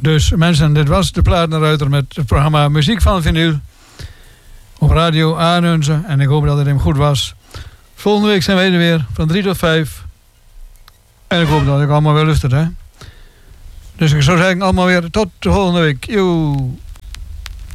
Dus mensen, dit was de Platenruiter met het programma Muziek van Vinyl op Radio Aanunze. En ik hoop dat het hem goed was. Volgende week zijn wij er weer van 3 tot 5. En ik hoop dat ik allemaal wel luister, hè. Dus ik zou zeggen allemaal weer tot de volgende week. Joe.